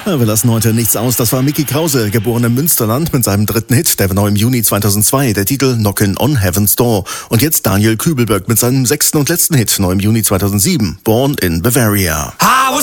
Ja, wir lassen heute nichts aus. Das war Mickey Krause, geboren im Münsterland, mit seinem dritten Hit, der war neu im Juni 2002, der Titel Knockin' on Heaven's Door. Und jetzt Daniel Kübelberg mit seinem sechsten und letzten Hit, neu im Juni 2007, Born in Bavaria. I was